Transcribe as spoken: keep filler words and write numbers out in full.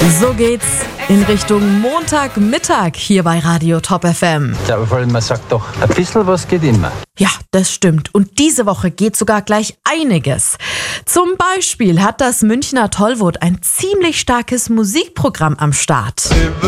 So geht's in Richtung Montagmittag hier bei Radio Top F M. Ja, aber vor allem, man sagt doch, ein bisschen was geht immer. Ja, das stimmt. Und diese Woche geht sogar gleich einiges. Zum Beispiel hat das Münchner Tollwood ein ziemlich starkes Musikprogramm am Start.